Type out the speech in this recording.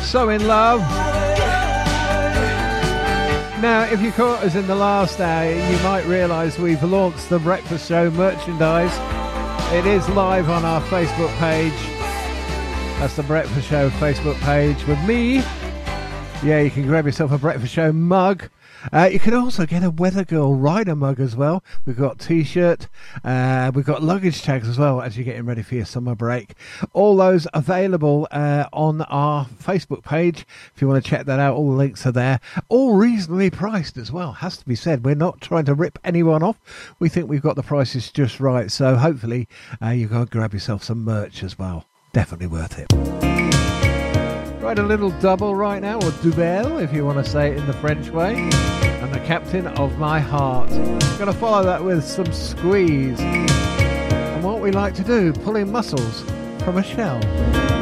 So In Love. Now, if you caught us in the last hour, you might realise we've launched the Breakfast Show merchandise. It is live on our Facebook page. That's the Breakfast Show Facebook page with me. Yeah, you can grab yourself a Breakfast Show mug. You can also get a Weather Girl Rider mug as well. We've got T-shirt. We've got luggage tags as well as you're getting ready for your summer break. All those available on our Facebook page. If you want to check that out, all the links are there. All reasonably priced as well. Has to be said. We're not trying to rip anyone off. We think we've got the prices just right. So hopefully you go grab yourself some merch as well. Definitely worth it. Right, a little double right now, or double if you want to say it in the French way. And the Captain of My Heart. Going to follow that with some Squeeze. And what we like to do, pulling muscles from a shell.